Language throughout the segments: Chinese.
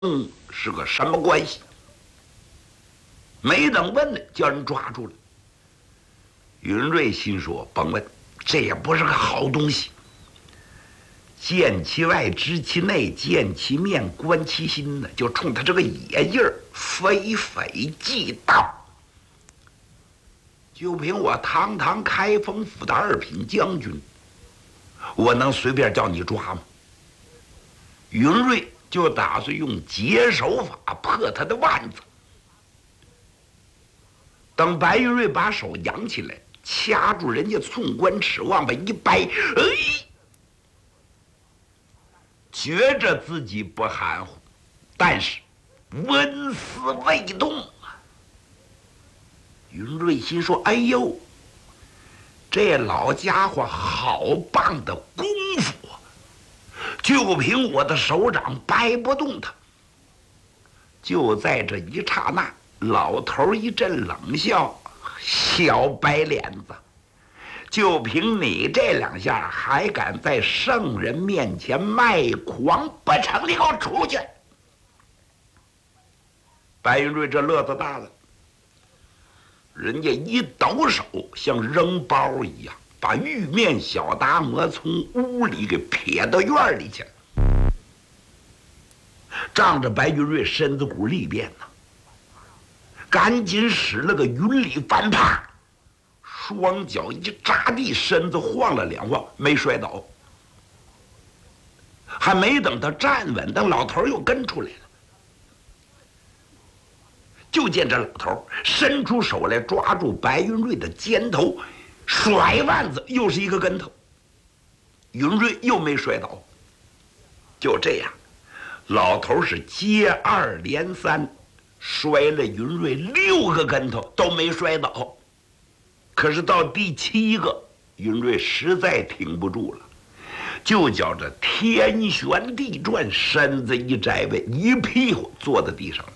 是个什么关系？没等问呢，叫人抓住了。云瑞心说：“甭问，这也不是个好东西。见其外，知其内；见其面，观其心呢。就冲他这个野劲儿，非匪即盗。就凭我堂堂开封府的2品将军，我能随便叫你抓吗？”云瑞就打算用解手法破他的腕子。等白云瑞把手扬起来，掐住人家寸关尺，往外一掰，觉着自己不含糊，但是纹丝未动啊。云瑞心说：“哎呦，这老家伙好棒的功夫！就凭我的手掌掰不动他。”就在这一刹那，老头一阵冷笑：“小白脸子，就凭你这2下，还敢在圣人面前卖狂不成？你给我出去！”白云瑞这乐子大了，人家一抖手，像扔包一样，把玉面小达摩从屋里给撇到院里去了。仗着白云瑞身子骨力变呢，赶紧使了个云里翻爬，双脚一扎地，身子晃了2晃，没摔倒。还没等他站稳，等老头又跟出来了。就见这老头伸出手来抓住白云瑞的肩头，甩腕子，又是一个跟头。云瑞又没摔倒。就这样，老头是接2连3，摔了云瑞6个跟头，都没摔倒。可是到第7个，云瑞实在挺不住了，就觉着天旋地转，身子一摘位，一屁股坐在地上了。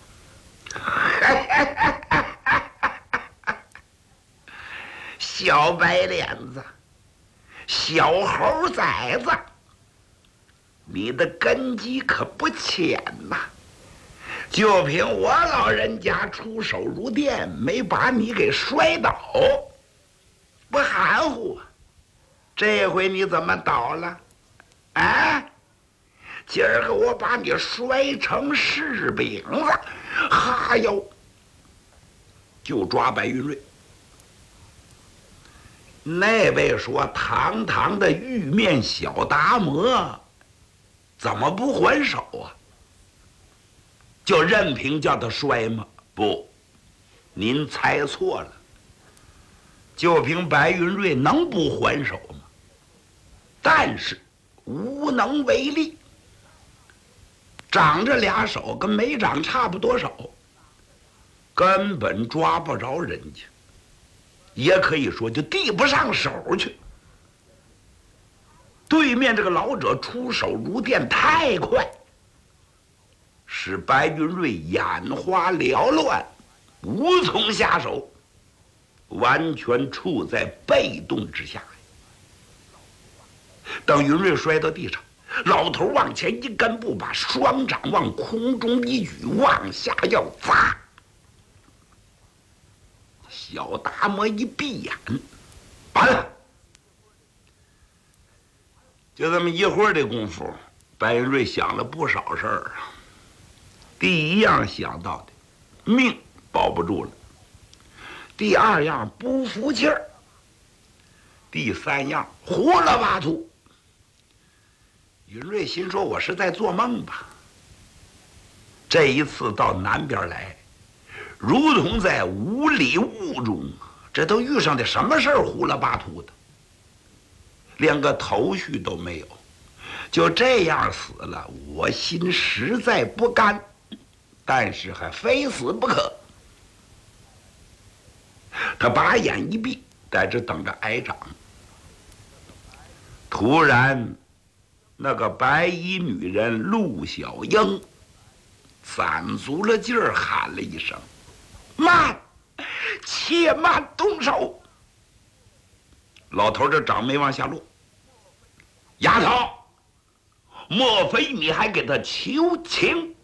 小白脸子，小猴崽子，你的根基可不浅呐！就凭我老人家出手如电，没把你给摔倒，不含糊啊！这回你怎么倒了？啊！今儿个我把你摔成柿饼子！哈哟！就抓白云瑞。那位说堂堂的玉面小达摩，怎么不还手啊？就任凭叫他摔吗？不，您猜错了。就凭白云瑞能不还手吗？但是无能为力。长着2手跟没长差不多少，根本抓不着人家，也可以说就递不上手去。对面这个老者出手如电，太快，使白云瑞眼花缭乱，无从下手，完全处在被动之下。等云瑞摔到地上，老头往前一根步，把双掌往空中一举，往下要砸。小达摩一闭眼，完了。就这么一会儿的功夫，白云瑞想了不少事儿啊。第1样想到的，命保不住了；第2样不服气儿；第3样胡了八涂。云瑞心说：“我是在做梦吧？这一次到南边来，如同在雾里雾中，这都遇上的什么事儿？胡了八涂的，连个头绪都没有，就这样死了。我心实在不甘，但是还非死不可。”他把眼一闭，在这等着挨掌。突然，那个白衣女人陆小英攒足了劲儿喊了一声：“慢，且慢，动手！”老头这掌没往下落。丫头，莫非你还给他求情？